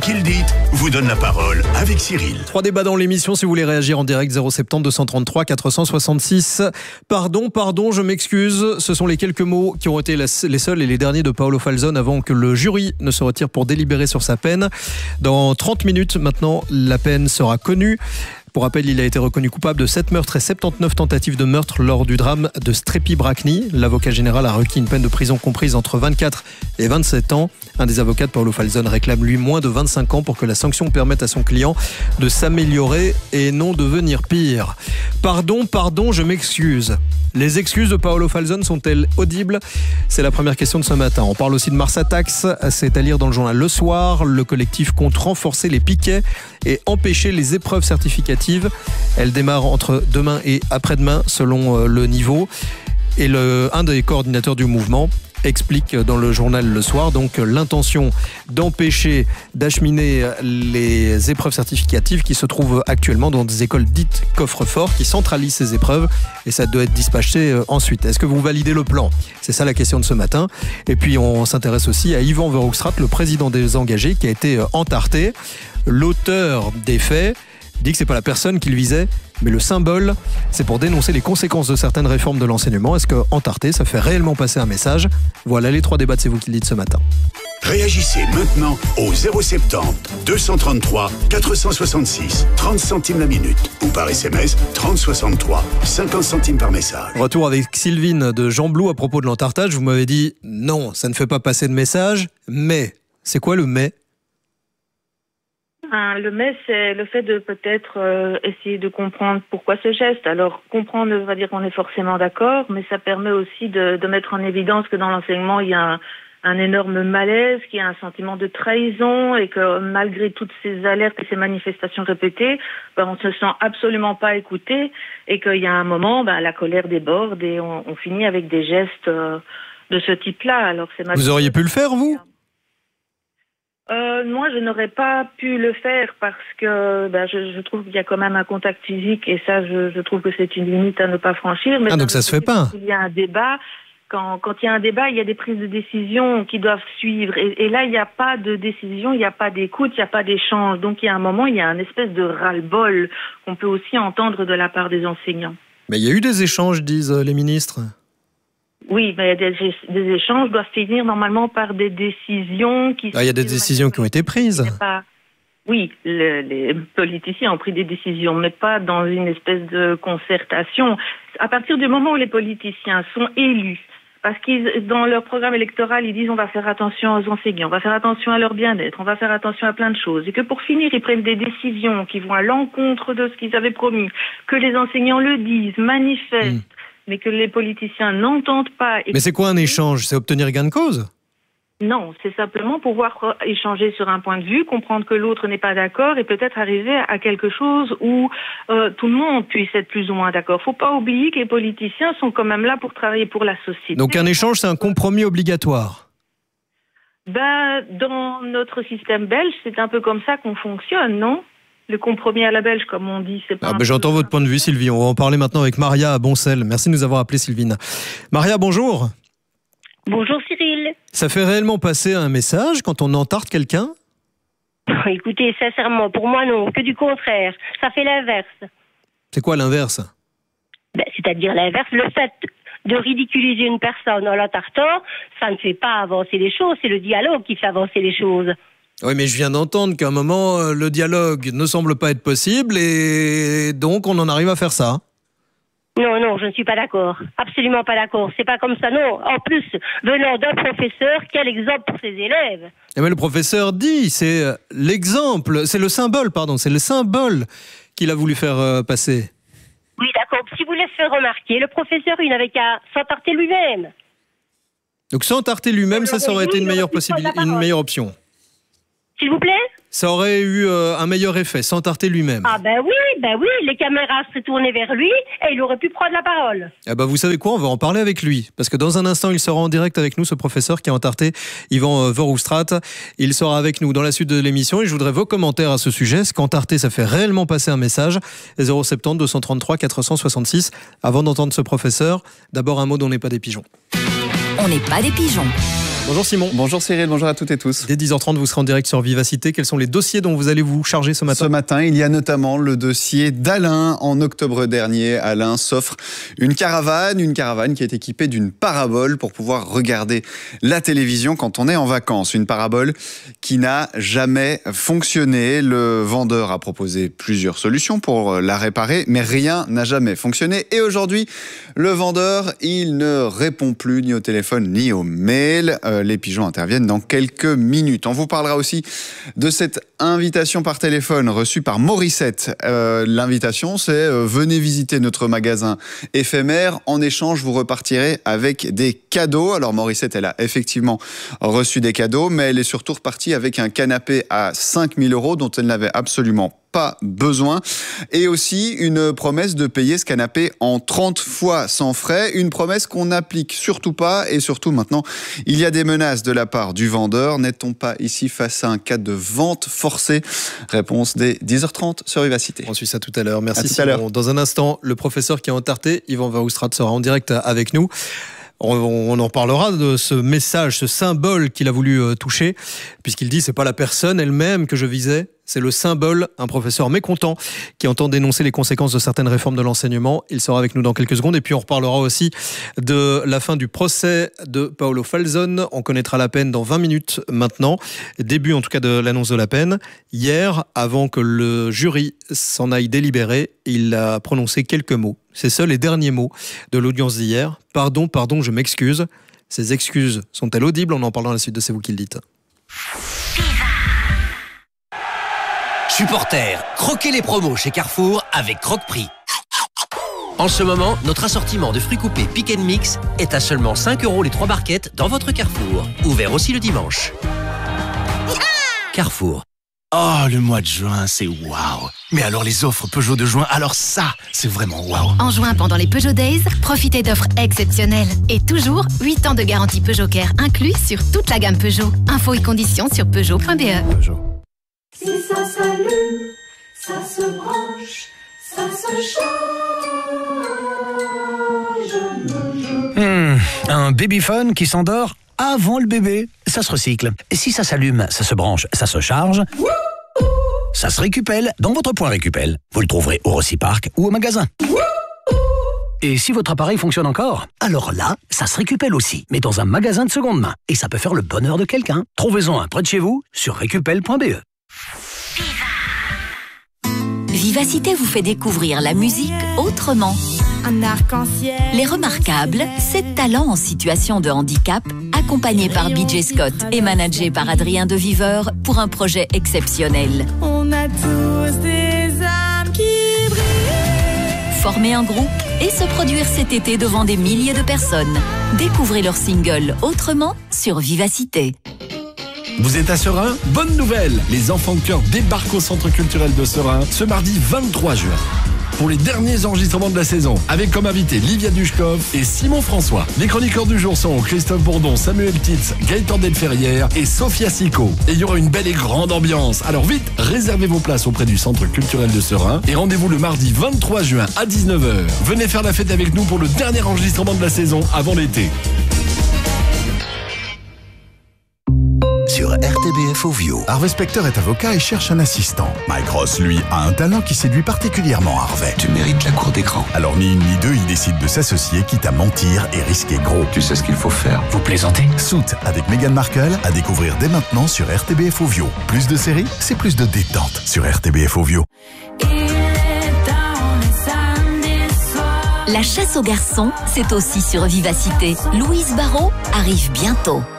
Qu'il dit vous donne la parole avec Cyril. 3 débats dans l'émission si vous voulez réagir en direct. 070 233 466. Pardon, je m'excuse. Ce sont les quelques mots qui ont été les seuls et les derniers de Paolo Falzon avant que le jury ne se retire pour délibérer sur sa peine. Dans 30 minutes maintenant, la peine sera connue. Pour rappel, il a été reconnu coupable de 7 meurtres et 79 tentatives de meurtre lors du drame de Strepy-Bracni. L'avocat général a requis une peine de prison comprise entre 24 et 27 ans. Un des avocats de Paolo Falzon réclame lui moins de 25 ans pour que la sanction permette à son client de s'améliorer et non devenir pire. Pardon, je m'excuse. Les excuses de Paolo Falzon sont-elles audibles ? C'est la première question de ce matin. On parle aussi de Mars Attacks, c'est à lire dans le journal Le Soir. Le collectif compte renforcer les piquets et empêcher les épreuves certificatives. Elles démarrent entre demain et après-demain selon le niveau. Et un des coordinateurs du mouvement explique dans le journal Le Soir donc l'intention d'empêcher d'acheminer les épreuves certificatives qui se trouvent actuellement dans des écoles dites coffre-fort qui centralisent ces épreuves et ça doit être dispatché ensuite. Est-ce que vous validez le plan ? C'est ça la question de ce matin. Et puis on s'intéresse aussi à Yvan Verhofstadt, le président des engagés qui a été entarté. L'auteur des faits dit que c'est pas la personne qu'il visait, mais le symbole. C'est pour dénoncer les conséquences de certaines réformes de l'enseignement. Est-ce que entarté, ça fait réellement passer un message ? Voilà les 3 débats de C'est vous qui le dites ce matin. Réagissez maintenant au 070 233 466 30 centimes la minute ou par SMS 3063 50 centimes par message. Retour avec Sylvine de Jean Blou à propos de l'entartage. Vous m'avez dit non, ça ne fait pas passer de message, mais c'est quoi le mais ? Le mais, c'est le fait de peut-être essayer de comprendre pourquoi ce geste. Alors, comprendre ne veut pas dire qu'on est forcément d'accord, mais ça permet aussi de mettre en évidence que dans l'enseignement, il y a un énorme malaise, qu'il y a un sentiment de trahison et que malgré toutes ces alertes et ces manifestations répétées, on ne se sent absolument pas écouté et qu'il y a un moment, la colère déborde et on finit avec des gestes de ce type-là. Alors, Vous auriez pu le faire, vous ? Moi, je n'aurais pas pu le faire parce que je trouve qu'il y a quand même un contact physique et ça, je trouve que c'est une limite à ne pas franchir. Mais donc ça se fait pas. Il y a un débat. Quand il y a un débat, il y a des prises de décision qui doivent suivre. Et là, il n'y a pas de décision, il n'y a pas d'écoute, il n'y a pas d'échange. Donc, il y a un moment, il y a un espèce de ras-le-bol qu'on peut aussi entendre de la part des enseignants. Mais il y a eu des échanges, disent les ministres. Oui, mais des échanges doivent finir normalement par des décisions qui... Il y a des décisions qui ont été prises. Oui, les politiciens ont pris des décisions, mais pas dans une espèce de concertation. À partir du moment où les politiciens sont élus, parce qu'ils, dans leur programme électoral, ils disent on va faire attention aux enseignants, on va faire attention à leur bien-être, on va faire attention à plein de choses, et que pour finir, ils prennent des décisions qui vont à l'encontre de ce qu'ils avaient promis, que les enseignants le disent, manifestent, mais que les politiciens n'entendent pas. Mais c'est quoi un échange ? C'est obtenir gain de cause ? Non, c'est simplement pouvoir échanger sur un point de vue, comprendre que l'autre n'est pas d'accord et peut-être arriver à quelque chose où tout le monde puisse être plus ou moins d'accord. Faut pas oublier que les politiciens sont quand même là pour travailler pour la société. Donc un échange, c'est un compromis obligatoire ? Dans notre système belge, c'est un peu comme ça qu'on fonctionne, non ? Le compromis à la belge, comme on dit, c'est pas... J'entends votre point de vue, Sylvie. On va en parler maintenant avec Maria à Boncel. Merci de nous avoir appelé, Sylvine. Maria, bonjour. Bonjour Cyril. Ça fait réellement passer un message quand on entarte quelqu'un ? Écoutez, sincèrement, pour moi non, que du contraire. Ça fait l'inverse. C'est quoi l'inverse ? C'est-à-dire l'inverse, le fait de ridiculiser une personne en l'entartant, ça ne fait pas avancer les choses, c'est le dialogue qui fait avancer les choses. Oui, mais je viens d'entendre qu'à un moment, le dialogue ne semble pas être possible et donc on en arrive à faire ça. Non, je ne suis pas d'accord. Absolument pas d'accord. C'est pas comme ça, non. En plus, venant d'un professeur, quel exemple pour ses élèves ? Mais le professeur dit, c'est l'exemple, c'est le symbole qu'il a voulu faire passer. Oui, d'accord. Si vous laissez faire remarquer, le professeur, il n'avait qu'à s'entarter lui-même. Donc s'entarter lui-même, ça aurait été une meilleure option. S'il vous plaît ? Ça aurait eu un meilleur effet, s'entarter lui-même. Ah oui, les caméras seraient tournées vers lui et il aurait pu prendre la parole. Vous savez quoi, on va en parler avec lui. Parce que dans un instant, il sera en direct avec nous, ce professeur qui a entarté Yvan Verhofstadt. Il sera avec nous dans la suite de l'émission et je voudrais vos commentaires à ce sujet. Est-ce qu'entarter, ça fait réellement passer un message ? 070 233 466. Avant d'entendre ce professeur, d'abord un mot dont on n'est pas des pigeons. On n'est pas des pigeons. Bonjour Simon. Bonjour Cyril, bonjour à toutes et tous. Dès 10h30, vous serez en direct sur Vivacité. Quels sont les dossiers dont vous allez vous charger ce matin ? Ce matin, il y a notamment le dossier d'Alain. En octobre dernier, Alain s'offre une caravane qui est équipée d'une parabole pour pouvoir regarder la télévision quand on est en vacances. Une parabole qui n'a jamais fonctionné. Le vendeur a proposé plusieurs solutions pour la réparer, mais rien n'a jamais fonctionné. Et aujourd'hui, le vendeur, il ne répond plus ni au téléphone ni au mail. Les pigeons interviennent dans quelques minutes. On vous parlera aussi de cette invitation par téléphone reçue par Morissette. L'invitation, c'est venez visiter notre magasin éphémère. En échange, vous repartirez avec des cadeaux. Alors Morissette, elle a effectivement reçu des cadeaux, mais elle est surtout repartie avec un canapé à 5 000 € dont elle n'avait absolument pas besoin, et aussi une promesse de payer ce canapé en 30 fois sans frais, une promesse qu'on n'applique surtout pas, et surtout maintenant, il y a des menaces de la part du vendeur. N'est-on pas ici face à un cas de vente forcée ? Réponse dès 10h30 sur Vivacité. On suit ça tout à l'heure. Merci Simon. Simon. Dans un instant, le professeur qui est entarté, Yvan Verhoestraat, sera en direct avec nous. On en parlera de ce message, ce symbole qu'il a voulu toucher, puisqu'il dit c'est pas la personne elle-même que je visais, c'est le symbole. Un professeur mécontent qui entend dénoncer les conséquences de certaines réformes de l'enseignement. Il sera avec nous dans quelques secondes. Et puis on reparlera aussi de la fin du procès de Paolo Falzone. On connaîtra la peine dans 20 minutes maintenant. Début en tout cas de l'annonce de la peine. Hier, avant que le jury s'en aille délibérer, il a prononcé quelques mots. Ces seuls et derniers mots de l'audience d'hier. Pardon, je m'excuse. Ces excuses sont-elles audibles ? On en parle dans la suite de C'est vous qui le dites. Supporters, croquez les promos chez Carrefour avec Croque-Prix. En ce moment, notre assortiment de fruits coupés Pick & Mix est à seulement 5 € les 3 barquettes dans votre Carrefour. Ouvert aussi le dimanche. Carrefour. Oh, le mois de juin, c'est waouh. Mais alors les offres Peugeot de juin, alors ça, c'est vraiment waouh. En juin, pendant les Peugeot Days, profitez d'offres exceptionnelles. Et toujours, 8 ans de garantie Peugeot Care inclus sur toute la gamme Peugeot. Infos et conditions sur Peugeot.be. Peugeot. Si ça s'allume, ça se branche, ça se charge. Un babyphone qui s'endort avant le bébé, ça se recycle. Si ça s'allume, ça se branche, ça se charge, ça se récupelle dans votre point Récupel. Vous le trouverez au Rociparc ou au magasin. Et si votre appareil fonctionne encore, alors là, ça se récupelle aussi, mais dans un magasin de seconde main. Et ça peut faire le bonheur de quelqu'un. Trouvez-en un près de chez vous sur récupel.be. Vivacité vous fait découvrir la musique autrement. Un arc-en-ciel. Les Remarquables, 7 talents en situation de handicap, accompagnés par BJ Scott et managés par Adrien Deviveur pour un projet exceptionnel. On a tous des âmes qui brillent. Former un groupe et se produire cet été devant des milliers de personnes. Découvrez leur single Autrement sur Vivacité. Vous êtes à Serein ? Bonne nouvelle ! Les enfants de cœur débarquent au Centre culturel de Serein ce mardi 23 juin. Pour les derniers enregistrements de la saison, avec comme invité Livia Dushkov et Simon François. Les chroniqueurs du jour sont Christophe Bourdon, Samuel Titz, Gaëtan Delferrière et Sophia Sico. Et il y aura une belle et grande ambiance. Alors vite, réservez vos places auprès du Centre culturel de Serein et rendez-vous le mardi 23 juin à 19h. Venez faire la fête avec nous pour le dernier enregistrement de la saison avant l'été. Sur RTBF Ovio. Harvey Specter est avocat et cherche un assistant. Mike Ross, lui, a un talent qui séduit particulièrement Harvey. Tu mérites la cour d'écran. Alors ni une ni deux, il décide de s'associer, quitte à mentir et risquer gros. Tu sais ce qu'il faut faire. Vous plaisantez ? Suits avec Meghan Markle à découvrir dès maintenant sur RTBF Ovio. Plus de séries, c'est plus de détente sur RTBF Ovio. La chasse aux garçons, c'est aussi sur Vivacité. Louise Barrault arrive bientôt.